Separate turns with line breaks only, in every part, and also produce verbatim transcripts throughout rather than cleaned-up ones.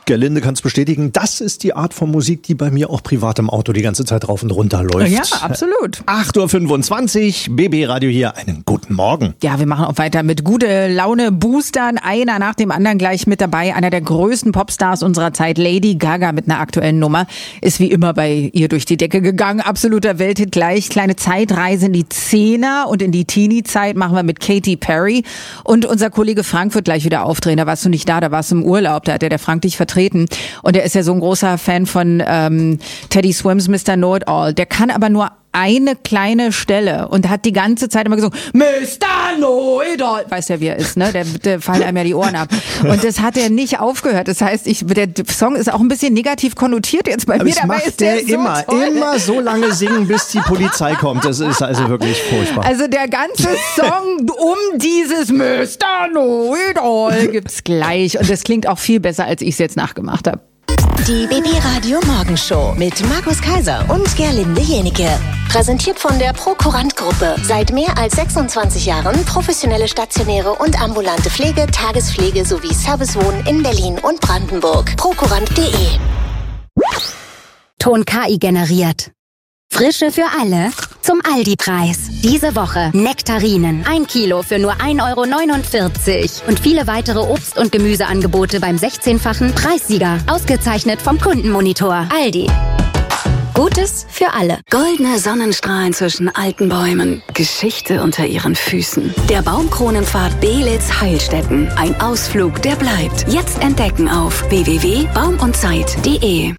Gerlinde kann es bestätigen, das ist die Art von Musik, die bei mir auch privat im Auto die ganze Zeit rauf und runter läuft.
Ja, absolut.
acht Uhr fünfundzwanzig, B B Radio hier, einen guten Morgen.
Ja, wir machen auch weiter mit gute Laune Boostern, einer nach dem anderen gleich mit dabei. Einer der größten Popstars unserer Zeit, Lady Gaga mit einer aktuellen Nummer, ist wie immer bei ihr durch die Decke gegangen. Absoluter Welthit gleich. Kleine Zeitreise in die Zehner und in die Teenie-Zeit machen wir mit Katy Perry. Und unser Kollege Frank wird gleich wieder aufdrehen. Da warst du nicht da, da warst du im Urlaub, da hat der, der Frank dich vertreten. Und er ist ja so ein großer Fan von ähm, Teddy Swims Mister Know-It-All. Der kann aber nur eine kleine Stelle und hat die ganze Zeit immer gesungen, Mister Know-It-All. Weißt ja, wie er ist, ne? Der, der fallen einem ja die Ohren ab. Und das hat er nicht aufgehört. Das heißt, ich, der Song ist auch ein bisschen negativ konnotiert jetzt bei
aber
mir.
Das
Dabei
macht
ist der,
der
so
immer,
toll.
immer so lange singen, bis die Polizei kommt. Das ist also wirklich furchtbar.
Also der ganze Song um dieses Mister Know-It-All gibt's gleich. Und das klingt auch viel besser, als ich es jetzt nachgemacht habe.
Die B B Radio Morgenshow mit Markus Kaiser und Gerlinde Jenike. Präsentiert von der Prokurant Gruppe. Seit mehr als sechsundzwanzig Jahren professionelle stationäre und ambulante Pflege, Tagespflege sowie Servicewohnen in Berlin und Brandenburg. prokurant punkt de.
Ton K I generiert. Frische für alle zum Aldi-Preis. Diese Woche Nektarinen. Ein Kilo für nur ein Euro neunundvierzig. Und viele weitere Obst- und Gemüseangebote beim sechzehnfachen Preissieger. Ausgezeichnet vom Kundenmonitor. Aldi. Gutes für alle.
Goldene Sonnenstrahlen zwischen alten Bäumen. Geschichte unter ihren Füßen. Der Baumkronenpfad Belitz-Heilstätten. Ein Ausflug, der bleibt. Jetzt entdecken auf w w w punkt baum und zeit punkt de.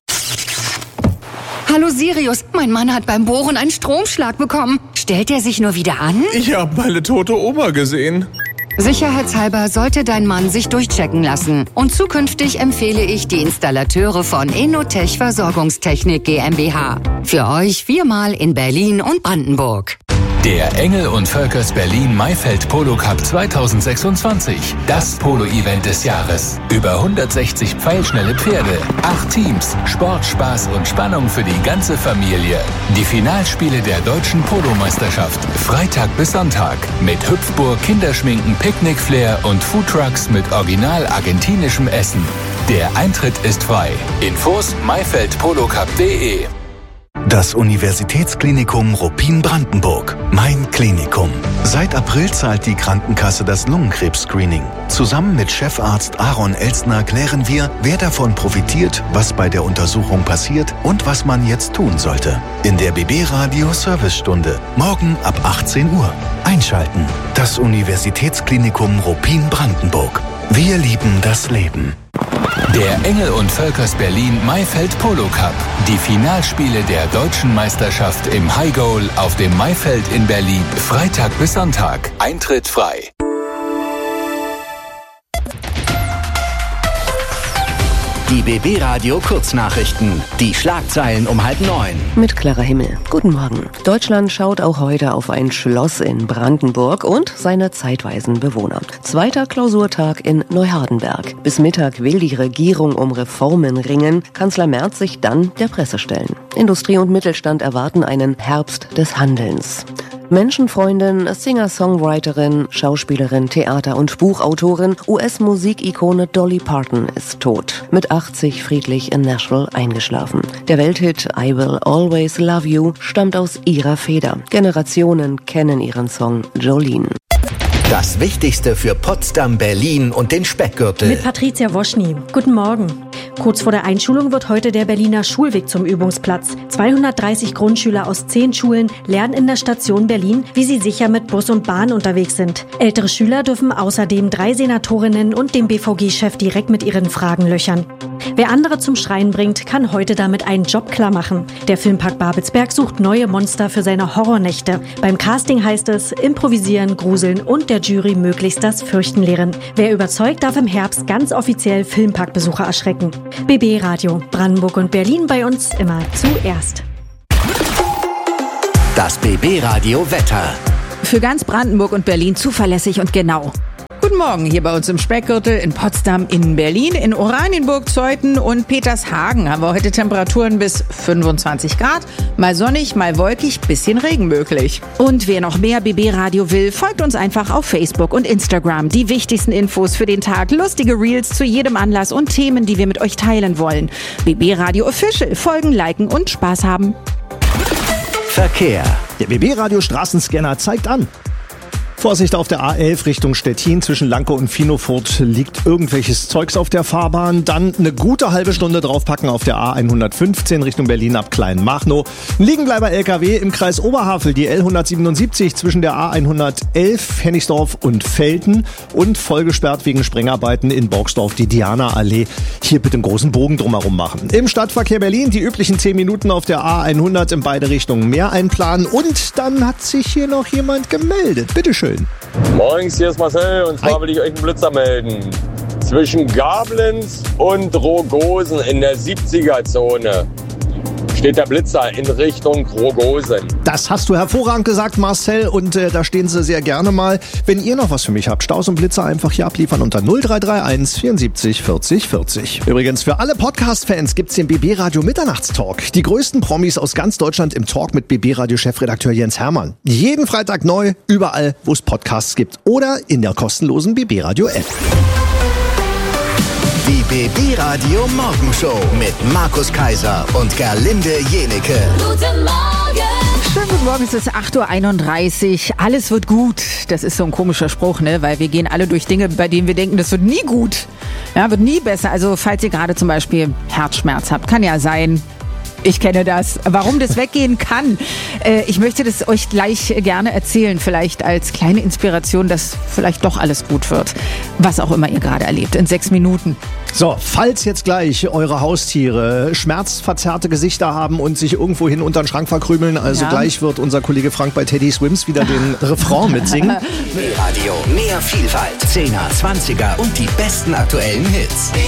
Hallo Sirius, mein Mann hat beim Bohren einen Stromschlag bekommen. Stellt er sich nur wieder an?
Ich habe meine tote Oma gesehen.
Sicherheitshalber sollte dein Mann sich durchchecken lassen. Und zukünftig empfehle ich die Installateure von Innotech Versorgungstechnik GmbH. Für euch viermal in Berlin und Brandenburg.
Der Engel und Völkers Berlin Maifeld Polo Cup zweitausendsechsundzwanzig. Das Polo-Event des Jahres. Über hundertsechzig pfeilschnelle Pferde, acht Teams, Sport, Spaß und Spannung für die ganze Familie. Die Finalspiele der deutschen Polo-Meisterschaft. Freitag bis Sonntag. Mit Hüpfburg, Kinderschminken, Picknick-Flair und Foodtrucks mit original argentinischem Essen. Der Eintritt ist frei. Infos maifeld polo cup punkt de.
Das Universitätsklinikum Ruppin-Brandenburg. Mein Klinikum. Seit April zahlt die Krankenkasse das Lungenkrebs-Screening. Zusammen mit Chefarzt Aaron Elstner klären wir, wer davon profitiert, was bei der Untersuchung passiert und was man jetzt tun sollte. In der B B Radio Servicestunde. Morgen ab achtzehn Uhr. Einschalten. Das Universitätsklinikum Ruppin-Brandenburg. Wir lieben das Leben.
Der Engel und Völkers Berlin Maifeld Polo Cup. Die Finalspiele der deutschen Meisterschaft im High Goal auf dem Maifeld in Berlin. Freitag bis Sonntag. Eintritt frei.
Die B B Radio Kurznachrichten. Die Schlagzeilen um halb neun.
Mit Clara Himmel. Guten Morgen. Deutschland schaut auch heute auf ein Schloss in Brandenburg und seine zeitweisen Bewohner. Zweiter Klausurtag in Neuhardenberg. Bis Mittag will die Regierung um Reformen ringen. Kanzler Merz sich dann der Presse stellen. Industrie und Mittelstand erwarten einen Herbst des Handelns. Menschenfreundin, Singer-Songwriterin, Schauspielerin, Theater- und Buchautorin, U S-Musikikone Dolly Parton ist tot. Mit achtzig friedlich in Nashville eingeschlafen. Der Welthit I Will Always Love You stammt aus ihrer Feder. Generationen kennen ihren Song Jolene.
Das Wichtigste für Potsdam, Berlin und den Speckgürtel.
Mit Patricia Woschny. Guten Morgen. Kurz vor der Einschulung wird heute der Berliner Schulweg zum Übungsplatz. zweihundertdreißig Grundschüler aus zehn Schulen lernen in der Station Berlin, wie sie sicher mit Bus und Bahn unterwegs sind. Ältere Schüler dürfen außerdem drei Senatorinnen und dem B V G-Chef direkt mit ihren Fragen löchern. Wer andere zum Schreien bringt, kann heute damit einen Job klar machen. Der Filmpark Babelsberg sucht neue Monster für seine Horrornächte. Beim Casting heißt es improvisieren, gruseln und der Jury möglichst das Fürchten lehren. Wer überzeugt, darf im Herbst ganz offiziell Filmparkbesucher erschrecken. B B Radio, Brandenburg und Berlin bei uns immer zuerst.
Das B B Radio Wetter.
Für ganz Brandenburg und Berlin zuverlässig und genau. Guten Morgen hier bei uns im Speckgürtel, in Potsdam, in Berlin, in Oranienburg, Zeuthen und Petershagen haben wir heute Temperaturen bis fünfundzwanzig Grad. Mal sonnig, mal wolkig, bisschen Regen möglich. Und wer noch mehr B B Radio will, folgt uns einfach auf Facebook und Instagram. Die wichtigsten Infos für den Tag, lustige Reels zu jedem Anlass und Themen, die wir mit euch teilen wollen. B B Radio Official, folgen, liken und Spaß haben.
Verkehr.
Der B B Radio Straßenscanner zeigt an. Vorsicht auf der A elf Richtung Stettin. Zwischen Lanke und Finofurt liegt irgendwelches Zeugs auf der Fahrbahn. Dann eine gute halbe Stunde draufpacken auf der A hundertfünfzehn Richtung Berlin ab Kleinmachnow. Ein Liegenbleiber L K W im Kreis Oberhavel, die L hundertsiebenundsiebzig zwischen der A hundertelf Hennigsdorf und Velten und vollgesperrt wegen Sprengarbeiten in Borgsdorf die Diana-Allee. Hier bitte einen großen Bogen drumherum machen. Im Stadtverkehr Berlin die üblichen zehn Minuten auf der A hundert in beide Richtungen mehr einplanen. Und dann hat sich hier noch jemand gemeldet. Bitteschön.
Morgens, hier ist Marcel und zwar will ich euch einen Blitzer melden. Zwischen Gablenz und Rogosen in der siebziger-Zone steht der Blitzer in Richtung Rogosen.
Das hast du hervorragend gesagt, Marcel, und äh, da stehen sie sehr gerne mal. Wenn ihr noch was für mich habt, Staus und Blitzer einfach hier abliefern unter null drei drei eins vierundsiebzig vierzig vierzig. Übrigens, für alle Podcast-Fans gibt's den B B Radio Mitternachtstalk. Die größten Promis aus ganz Deutschland im Talk mit B B Radio Chefredakteur Jens Hermann. Jeden Freitag neu, überall, wo es Podcasts gibt oder in der kostenlosen B B Radio App.
Die B B Radio Morgenshow mit Markus Kaiser und Gerlinde Jenike.
Guten Morgen! Schönen guten Morgen, es ist acht Uhr einunddreißig. Alles wird gut. Das ist so ein komischer Spruch, ne? Weil wir gehen alle durch Dinge, bei denen wir denken, das wird nie gut. Ja, wird nie besser. Also falls ihr gerade zum Beispiel Herzschmerz habt, kann ja sein. Ich kenne das. Warum das weggehen kann, äh, ich möchte das euch gleich gerne erzählen, vielleicht als kleine Inspiration, dass vielleicht doch alles gut wird, was auch immer ihr gerade erlebt, in sechs Minuten.
So, falls jetzt gleich eure Haustiere schmerzverzerrte Gesichter haben und sich irgendwohin unter den Schrank verkrümeln, also ja. Gleich wird unser Kollege Frank bei Teddy Swims wieder den Refrain mitsingen.
B B Radio, mehr Vielfalt, Zehner, Zwanziger und die besten aktuellen Hits.